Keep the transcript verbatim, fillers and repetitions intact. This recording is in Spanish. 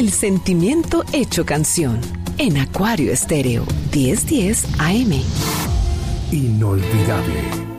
el sentimiento hecho canción. En Acuario Estéreo, diez diez A M. Inolvidable.